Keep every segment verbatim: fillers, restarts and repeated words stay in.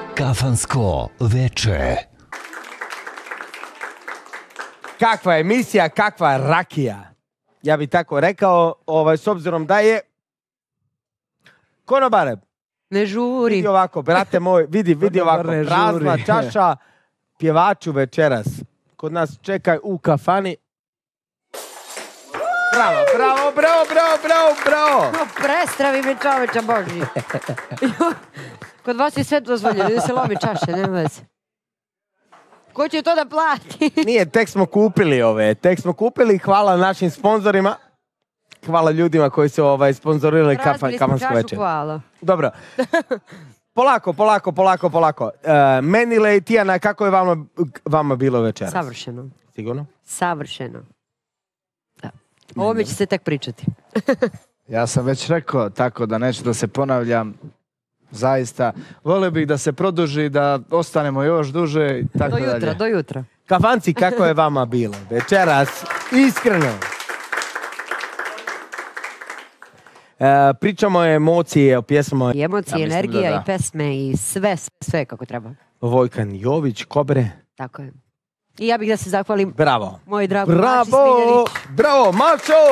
Kafansko veče. Kakva emisija, kakva rakija. Ja bih tako rekao, ovaj, s obzirom da je... Konobare, ne žuri. vidi ovako, brate moj, vidi, vidi ovako, prazna čaša pjevaču večeras. Kod nas čekaj u kafani. Bravo, bravo, bravo, bravo, bravo, bravo. No, prestravi me čoveča Boži. Kod vas je sve dozvoljeno, da se lomi čaše, nema veze. Ko će to da plati? Nije, tek smo kupili ove, tek smo kupili, hvala našim sponzorima. Hvala ljudima koji su ovaj, sponzorirali kafansko večer. Hvala. Dobro. Polako, polako, polako, polako. Uh, Menile i Tijana, kako je vama, vama bilo večeras? Savršeno. Sigurno? Savršeno. Da. O ovome će se tek pričati. Ja sam već rekao, tako da neću da se ponavljam. Zaista, volio bih da se produži, da ostanemo još duže i tako do jutra, dalje. do jutra. Kafanci, kako je vama bilo večeras? Iskreno. E, pričamo o emocije, o pjesmama. I emocije, Ja mislim energija da da. i pesme i sve, sve, sve kako treba. Vojkan Jović, Kobre. Tako je. I ja bih da se zahvalim Bravo. moj drago Mači Bravo, Smiljanić. bravo, Mačo!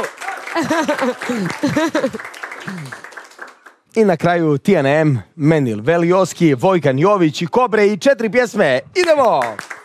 I na kraju T N M, Menil Velioski, Vojkan Jović i Kobre i četiri pjesme. Idemo!